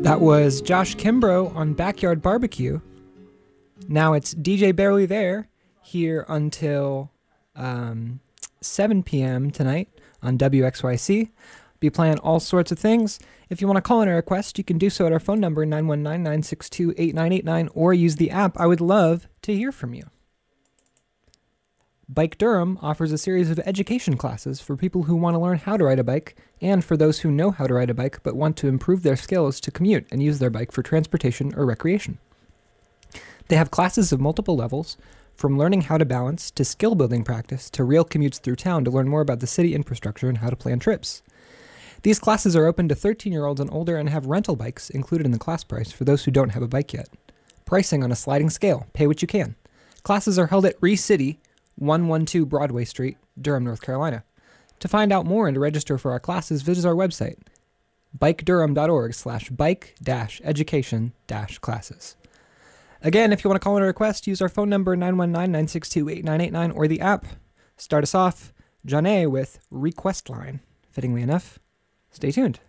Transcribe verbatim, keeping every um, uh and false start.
That was Josh Kimbrough on Backyard Barbecue. Now it's D J Barely There here until um, seven p.m. tonight on W X Y C. Be playing all sorts of things. If you want to call in a request, you can do so at our phone number, nine one nine, nine six two, eight nine eight nine, or use the app. I would love to hear from you. Bike Durham offers a series of education classes for people who want to learn how to ride a bike and for those who know how to ride a bike but want to improve their skills to commute and use their bike for transportation or recreation. They have classes of multiple levels, from learning how to balance to skill building practice to real commutes through town to learn more about the city infrastructure and how to plan trips. These classes are open to thirteen-year-olds and older and have rental bikes included in the class price for those who don't have a bike yet. Pricing on a sliding scale. Pay what you can. Classes are held at Re-City, one twelve Broadway Street, Durham, North Carolina. To find out more and to register for our classes, visit our website, bikedurham.org slash bike dash education dash classes. Again, if you want to call in a request, use our phone number, nine one nine, nine six two, eight nine eight nine, or the app. Start us off, Janae with Request Line. Fittingly enough, stay tuned.